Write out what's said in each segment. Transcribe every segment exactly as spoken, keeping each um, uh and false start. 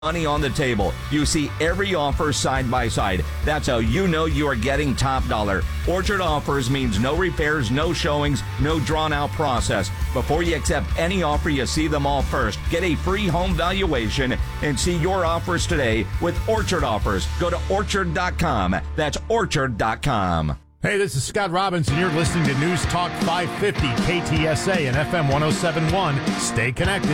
money on the table. You see every offer side by side. That's how you know you are getting top dollar. Orchard Offers means no repairs, no showings, no drawn out process. Before you accept any offer, you see them all first. Get a free home valuation and see your offers today with Orchard Offers. Go to orchard dot com. That's orchard dot com. Hey, this is Scott Robinson. You're listening to News Talk five fifty K T S A and F M one oh seven point one. Stay connected.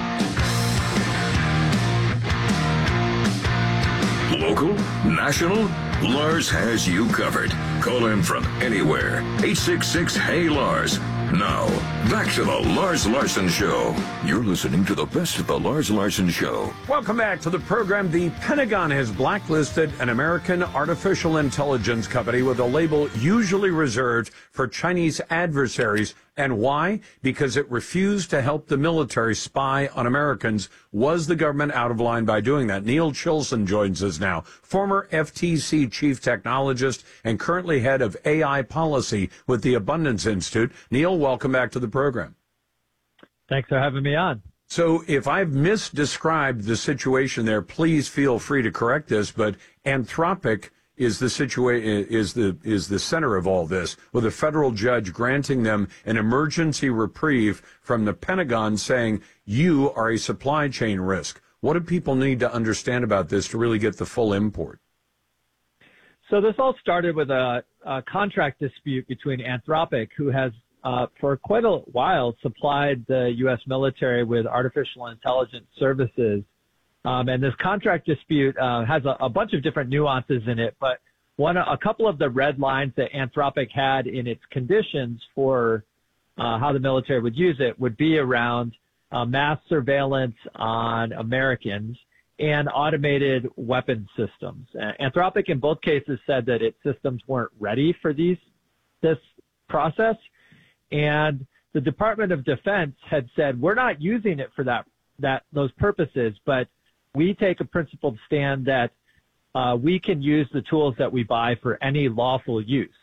Local, national, Lars has you covered. Call him from anywhere. eight six six, H E Y, Lars. Now, back to the Lars Larson Show. You're listening to the best of the Lars Larson Show. Welcome back to the program. The Pentagon has blacklisted an American artificial intelligence company with a label usually reserved for Chinese adversaries. And why? Because it refused to help the military spy on Americans. Was the government out of line by doing that? Neil Chilson joins us now, former F T C chief technologist and currently head of A I policy with the Abundance Institute. Neil, welcome back to the program. Thanks for having me on. So if I've misdescribed the situation there, please feel free to correct this, but Anthropic is the situa- is the is the center of all this, with a federal judge granting them an emergency reprieve from the Pentagon saying you are a supply chain risk. What do people need to understand about this to really get the full import? So this all started with a, a contract dispute between Anthropic, who has uh, for quite a while supplied the U S military with artificial intelligence services. Um, and this contract dispute uh, has a, a bunch of different nuances in it, but one, a couple of the red lines that Anthropic had in its conditions for uh, how the military would use it would be around uh, mass surveillance on Americans and automated weapon systems. Uh, Anthropic in both cases said that its systems weren't ready for these this process, and the Department of Defense had said we're not using it for that that those purposes, but we take a principled stand that uh, we can use the tools that we buy for any lawful use.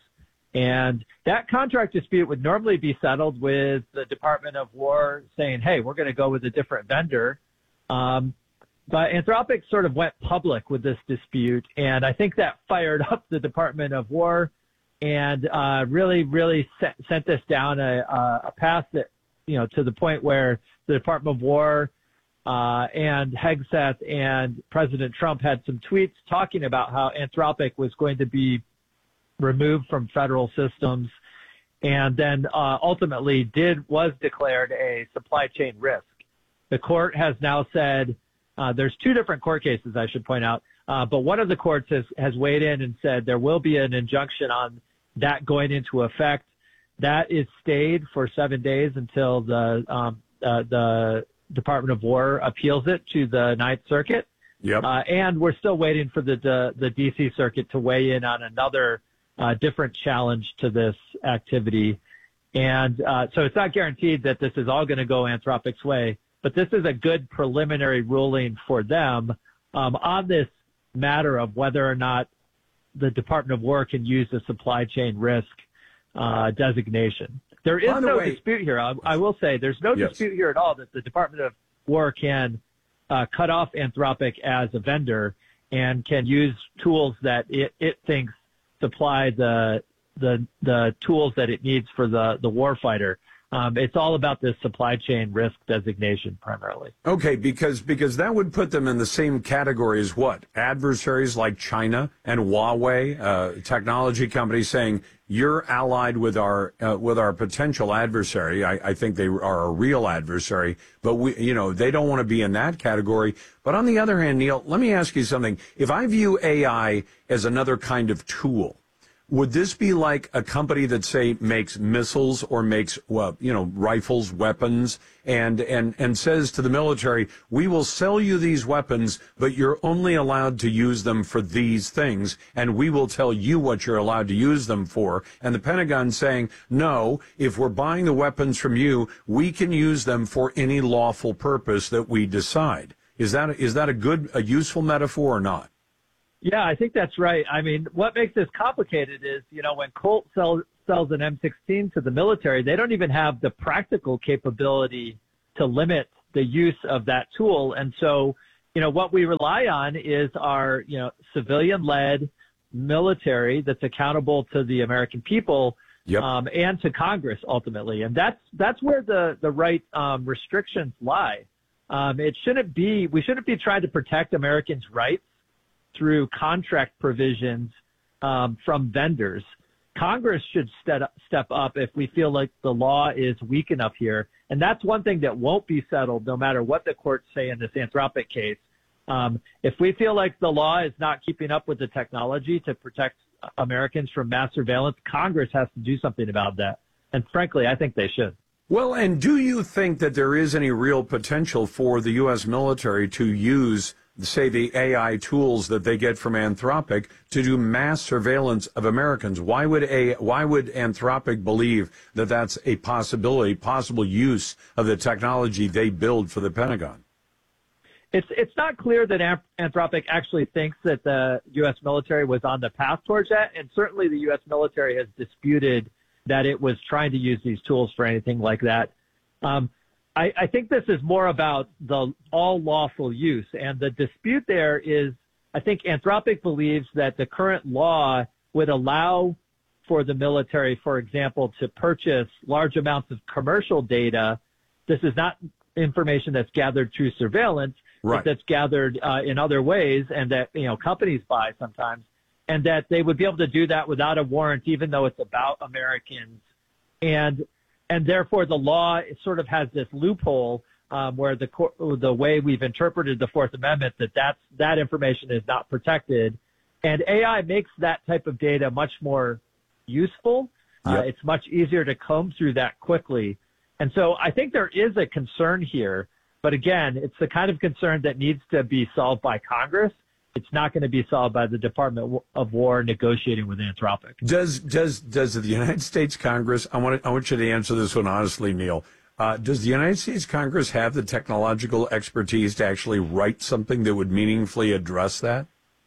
And that contract dispute would normally be settled with the Department of War saying, hey, we're going to go with a different vendor. Um, but Anthropic sort of went public with this dispute, and I think that fired up the Department of War and uh, really, really sent, sent this down a, a path that, you know, to the point where the Department of War Uh, and Hegseth and President Trump had some tweets talking about how Anthropic was going to be removed from federal systems, and then uh, ultimately did was declared a supply chain risk. The court has now said uh, there's two different court cases, I should point out, uh, but one of the courts has, has weighed in and said there will be an injunction on that going into effect. That is stayed for seven days until the um, uh, the Department of War appeals it to the Ninth Circuit. Yep. Uh, and we're still waiting for the, the, the D C Circuit to weigh in on another uh, different challenge to this activity. And uh, so it's not guaranteed that this is all going to go Anthropic's way, but this is a good preliminary ruling for them um, on this matter of whether or not the Department of War can use the supply chain risk uh, designation. There is no way, dispute here. I, I will say there's no yes. dispute here at all that the Department of War can uh, cut off Anthropic as a vendor and can use tools that it, it thinks supply the the the tools that it needs for the the warfighter. Um, it's all about this supply chain risk designation primarily. Okay, because because that would put them in the same category as what? Adversaries like China and Huawei, uh, technology companies saying you're allied with our uh, with our potential adversary. I, I think they are a real adversary, but we, you know, they don't want to be in that category. But on the other hand, Neil, let me ask you something. If I view A I as another kind of tool, would this be like a company that, say, makes missiles or makes, well, you know, rifles, weapons, and, and, and says to the military, we will sell you these weapons, but you're only allowed to use them for these things, and we will tell you what you're allowed to use them for. And the Pentagon saying, no, if we're buying the weapons from you, we can use them for any lawful purpose that we decide. Is that, is that a good, a useful metaphor or not? Yeah, I think that's right. I mean, what makes this complicated is, you know, when Colt sells, sells an M sixteen to the military, they don't even have the practical capability to limit the use of that tool. And so you know, what we rely on is our, you know, civilian-led military that's accountable to the American people. Yep. Um, and to Congress ultimately, and that's that's where the the right um, restrictions lie. Um, it shouldn't be we shouldn't be trying to protect Americans' rights through contract provisions um, from vendors. Congress should step step up if we feel like the law is weak enough here, and that's one thing that won't be settled no matter what the courts say in this Anthropic case. Um, if we feel like the law is not keeping up with the technology to protect Americans from mass surveillance, Congress has to do something about that. And frankly, I think they should. Well, and do you think that there is any real potential for the U S military to use, say, the A I tools that they get from Anthropic to do mass surveillance of Americans? Why would a why would Anthropic believe that that's a possibility, possible use of the technology they build for the Pentagon? It's it's not clear that Anthropic actually thinks that the U S military was on the path towards that, and certainly the U S military has disputed that it was trying to use these tools for anything like that. Um, I, I think this is more about the all lawful use, and the dispute there is, I think Anthropic believes that the current law would allow for the military, for example, to purchase large amounts of commercial data. This is not information that's gathered through surveillance, right, but that's gathered uh, in other ways, and that, you know, companies buy sometimes, and that they would be able to do that without a warrant, even though it's about Americans. And and therefore the law sort of has this loophole um, where the the way we've interpreted the Fourth Amendment, that that's, that information is not protected. And A I makes that type of data much more useful. Yep. Uh, it's much easier to comb through that quickly. And so I think there is a concern here, but again, it's the kind of concern that needs to be solved by Congress. It's not going to be solved by the Department of War negotiating with Anthropic. Does does does the United States Congress? I want to, I want you to answer this one honestly, Neil. Uh, does the United States Congress have the technological expertise to actually write something that would meaningfully address that?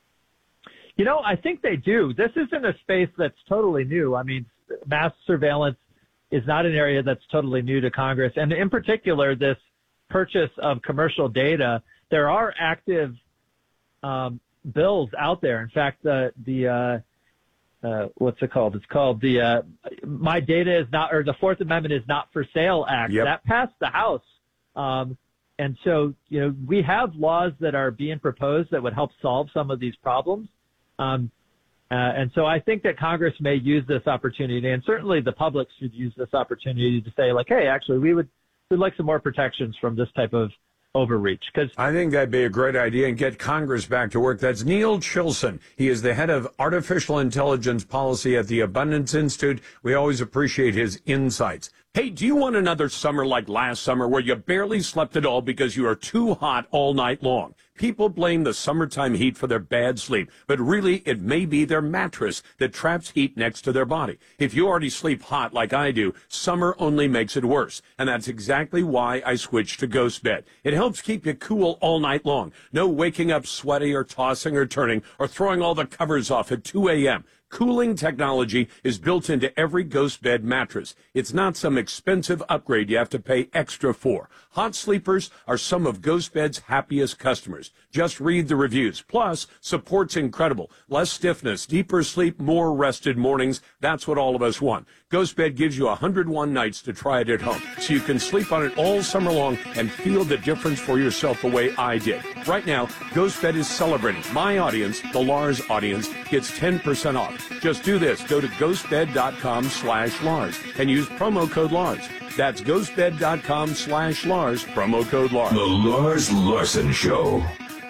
You know, I think they do. This isn't a space that's totally new. I mean, mass surveillance is not an area that's totally new to Congress. And in particular, this purchase of commercial data, there are active um, bills out there. In fact, the, the uh, uh, what's it called? It's called the uh, My Data is Not, or the Fourth Amendment is Not for Sale Act. Yep. That passed the House. Um, and so, you know, we have laws that are being proposed that would help solve some of these problems. Um, Uh, and so I think that Congress may use this opportunity, and certainly the public should use this opportunity to say, like, hey, actually, we would we'd like some more protections from this type of overreach. Because I think that'd be a great idea, and get Congress back to work. That's Neil Chilson. He is the head of artificial intelligence policy at the Abundance Institute. We always appreciate his insights. Hey, do you want another summer like last summer where you barely slept at all because you are too hot all night long? People blame the summertime heat for their bad sleep, but really it may be their mattress that traps heat next to their body. If you already sleep hot like I do, summer only makes it worse, and that's exactly why I switched to Ghost Bed. It helps keep you cool all night long. No waking up sweaty or tossing or turning or throwing all the covers off at two a.m. Cooling technology is built into every Ghost Bed mattress. It's not some expensive upgrade you have to pay extra for. Hot sleepers are some of Ghost Bed's happiest customers. Just read the reviews. Plus, support's incredible. Less stiffness, deeper sleep, more rested mornings. That's what all of us want. Ghost Bed gives you one hundred one nights to try it at home, so you can sleep on it all summer long and feel the difference for yourself the way I did. Right now, Ghost Bed is celebrating. My audience, the Lars audience, gets ten percent off. Just do this. Go to ghostbed.com slash Lars and use promo code Lars. That's ghostbed.com slash Lars, promo code Lars. The Lars Larson Show.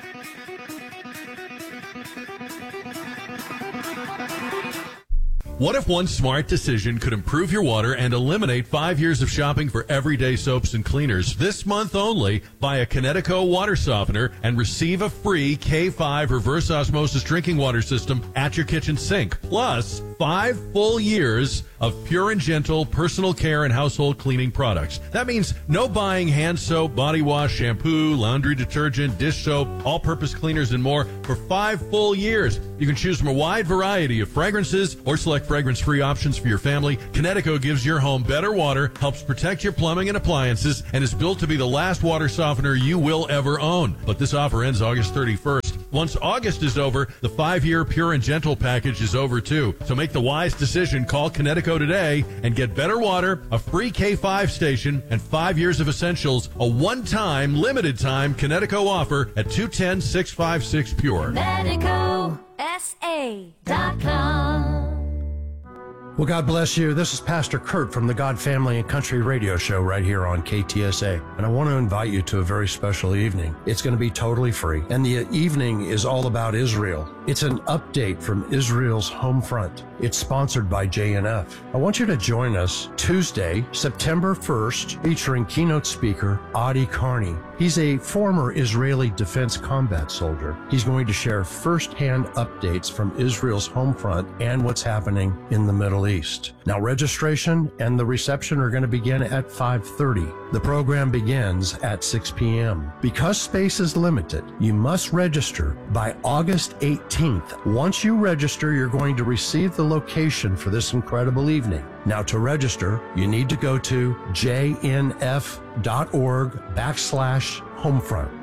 What if one smart decision could improve your water and eliminate five years of shopping for everyday soaps and cleaners? This month only, buy a Kinetico water softener and receive a free K five reverse osmosis drinking water system at your kitchen sink. Plus, five full years of pure and gentle personal care and household cleaning products. That means no buying hand soap, body wash, shampoo, laundry detergent, dish soap, all-purpose cleaners, and more for five full years. You can choose from a wide variety of fragrances or select fragrance-free options for your family. Kinetico gives your home better water, helps protect your plumbing and appliances, and is built to be the last water softener you will ever own. But this offer ends August thirty-first. Once August is over, the five-year Pure and Gentle package is over too. So make the wise decision. Call Kinetico today and get better water, a free K five station, and five years of essentials. A one-time, limited-time Kinetico offer at two one zero, six five six Pure. Kinetico S A dot com. Well, God bless you. This is Pastor Kurt from the God Family and Country Radio Show right here on K T S A. And I want to invite you to a very special evening. It's going to be totally free. And the evening is all about Israel. It's an update from Israel's home front. It's sponsored by J N F. I want you to join us Tuesday, September first, featuring keynote speaker Adi Carney. He's a former Israeli defense combat soldier. He's going to share firsthand updates from Israel's home front and what's happening in the Middle East. Now, registration and the reception are going to begin at five thirty. The program begins at six p.m. Because space is limited, you must register by August eighteenth. Once you register, you're going to receive the location for this incredible evening. Now, to register, you need to go to jnf.org backslash homefront.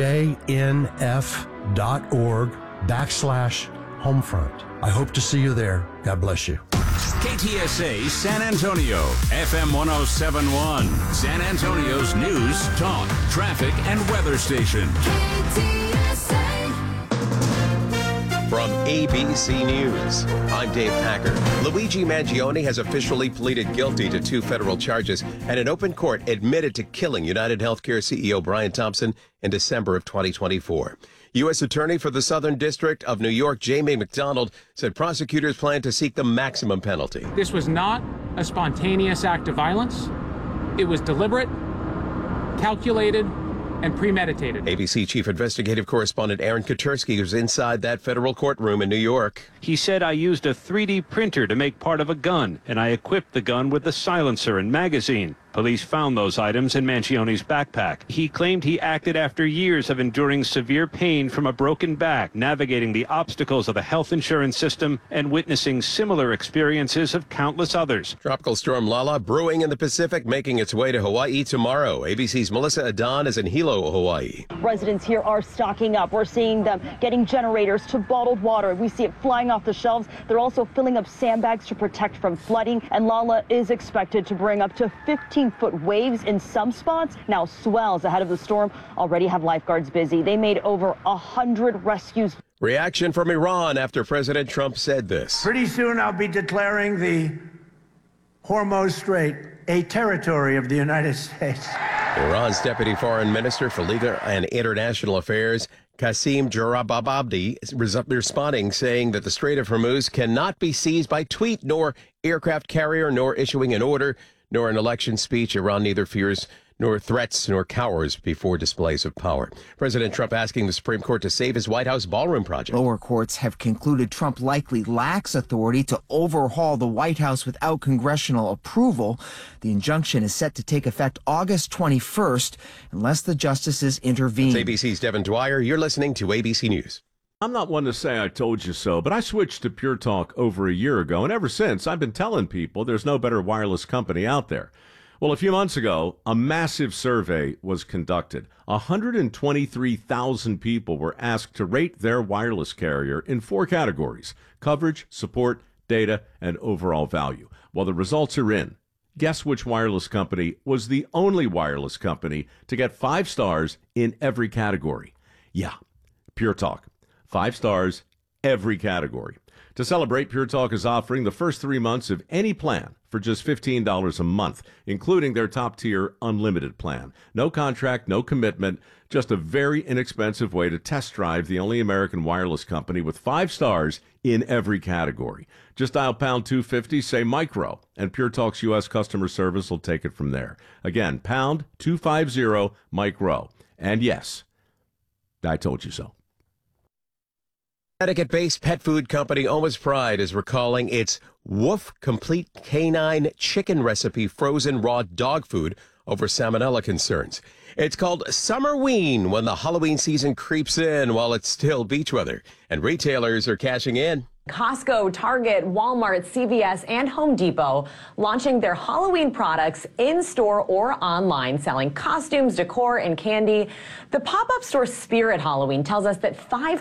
jnf.org backslash homefront. I hope to see you there. God bless you. K T S A San Antonio, F M one oh seven point one, San Antonio's news, talk, traffic, and weather station. K T S A. From A B C News, I'm Dave Packer. Luigi Mangione has officially pleaded guilty to two federal charges and in open court admitted to killing United Healthcare C E O Brian Thompson in December of twenty twenty-four. U S Attorney for the Southern District of New York, Jamie McDonald, said prosecutors plan to seek the maximum penalty. This was not a spontaneous act of violence. It was deliberate, calculated, and premeditated. A B C Chief Investigative Correspondent Aaron Katersky was inside that federal courtroom in New York. He said, I used a three D printer to make part of a gun, and I equipped the gun with a silencer and magazine. Police found those items in Mancione's backpack. He claimed he acted after years of enduring severe pain from a broken back, navigating the obstacles of the health insurance system, and witnessing similar experiences of countless others. Tropical storm Lala brewing in the Pacific, making its way to Hawaii tomorrow. A B C's Melissa Adan is in Hilo, Hawaii. Residents here are stocking up. We're seeing them getting generators to bottled water. We see it flying off the shelves. They're also filling up sandbags to protect from flooding. And Lala is expected to bring up to fifteen foot waves in some spots. Now swells ahead of the storm already have lifeguards busy. They made over a hundred rescues. Reaction from Iran after President Trump said this. Pretty soon I'll be declaring the Hormuz Strait a territory of the United States. Iran's Deputy Foreign Minister for Legal and International Affairs, Qasim Jarababadi, is responding, saying that the Strait of Hormuz cannot be seized by tweet, nor aircraft carrier, nor issuing an order, nor an election speech. Iran neither fears nor threats nor cowers before displays of power. President Trump asking the Supreme Court to save his White House ballroom project. Lower courts have concluded Trump likely lacks authority to overhaul the White House without congressional approval. The injunction is set to take effect August twenty-first unless the justices intervene. It's A B C's Devin Dwyer. You're listening to A B C News. I'm not one to say I told you so, but I switched to Pure Talk over a year ago, and ever since I've been telling people there's no better wireless company out there. Well, a few months ago, a massive survey was conducted. one hundred twenty-three thousand people were asked to rate their wireless carrier in four categories: coverage, support, data, and overall value. Well, the results are in. Guess which wireless company was the only wireless company to get five stars in every category? Yeah, Pure Talk. Five stars, every category. To celebrate, Pure Talk is offering the first three months of any plan for just fifteen dollars a month, including their top-tier unlimited plan. No contract, no commitment, just a very inexpensive way to test drive the only American wireless company with five stars in every category. Just dial pound two fifty, say micro, and Pure Talk's U S customer service will take it from there. Again, pound two fifty, micro. And yes, I told you so. Connecticut-based pet food company Oma's Pride is recalling its Woof Complete Canine Chicken Recipe Frozen Raw Dog Food over salmonella concerns. It's called Summerween when the Halloween season creeps in while it's still beach weather, and retailers are cashing in. Costco, Target, Walmart, C V S, and Home Depot launching their Halloween products in-store or online, selling costumes, decor, and candy. The pop-up store Spirit Halloween tells us that five